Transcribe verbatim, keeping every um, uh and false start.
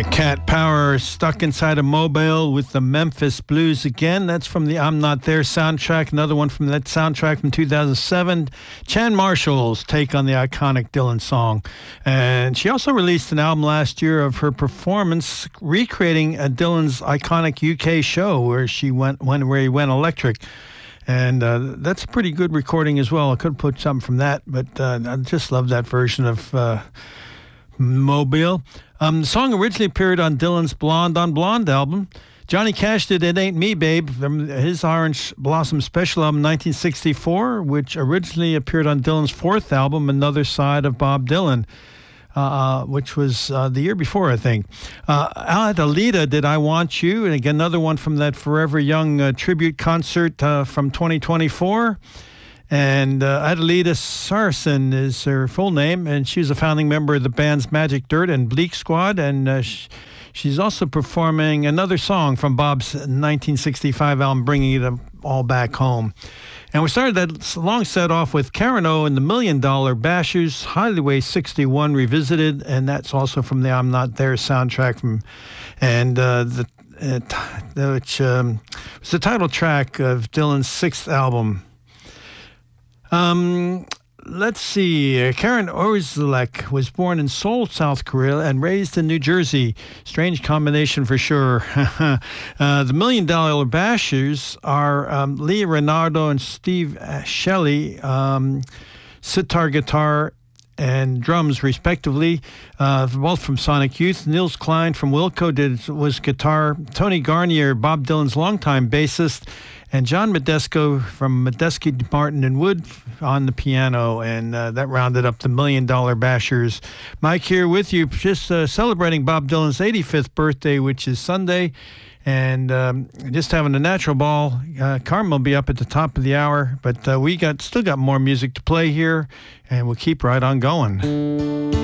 Cat Power, Stuck Inside a Mobile with the Memphis Blues again. That's from the I'm Not There soundtrack. Another one from that soundtrack from two thousand seven. Chan Marshall's take on the iconic Dylan song. And she also released an album last year of her performance recreating a Dylan's iconic U K show where she went, went where he went electric. And uh, that's a pretty good recording as well. I could put something from that, but uh, I just love that version of uh, Mobile. Um, the song originally appeared on Dylan's Blonde on Blonde album. Johnny Cash did It Ain't Me, Babe, from his Orange Blossom Special album nineteen sixty-four, which originally appeared on Dylan's fourth album, Another Side of Bob Dylan, uh, which was uh, the year before, I think. Uh, Adelita did I Want You, and again, another one from that Forever Young uh, tribute concert uh, from twenty twenty-four. And uh, Adelita Saracen is her full name, and she's a founding member of the bands Magic Dirt and Bleak Squad, and uh, sh- she's also performing another song from Bob's nineteen sixty-five album, Bringing It All Back Home. And we started that long set off with Karen O and the Million Dollar Bashers, Highway sixty-one Revisited, and that's also from the I'm Not There soundtrack, from, and uh, the uh, which um, was the title track of Dylan's sixth album. Um, let's see. Karen Orzelek was born in Seoul, South Korea, and raised in New Jersey. Strange combination for sure. uh, the Million Dollar Bashers are um, Lee Renardo and Steve Shelley, um, sitar, guitar, and drums, respectively, uh, both from Sonic Youth. Nils Klein from Wilco did was guitar. Tony Garnier, Bob Dylan's longtime bassist, and John Modesto from Modesto, Martin and Wood on the piano, and uh, that rounded up the Million Dollar Bashers. Mike here with you, just uh, celebrating Bob Dylan's eighty-fifth birthday, which is Sunday, and um, just having a natural ball. Uh, Carmen will be up at the top of the hour, but uh, we got still got more music to play here, and we'll keep right on going.